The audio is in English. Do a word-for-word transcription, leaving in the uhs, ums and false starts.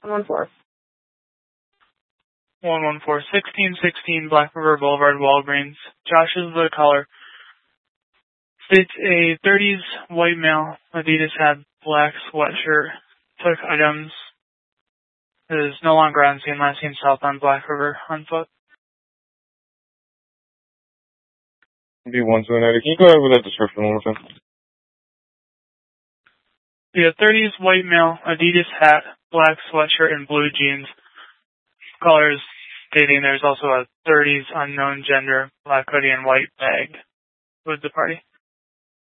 one one four. one one four, sixteen sixteen Black River Boulevard, Walgreens. Josh is the caller. States a thirties white male, Adidas hat, black sweatshirt, took items. Is no longer on scene, last seen southbound Black River on foot. B one seven eight. Can you go ahead with that description one more time? Yeah, thirties white male, Adidas hat, black sweatshirt, and blue jeans. Colors stating there's also a thirties unknown gender, black hoodie, and white bag with the party.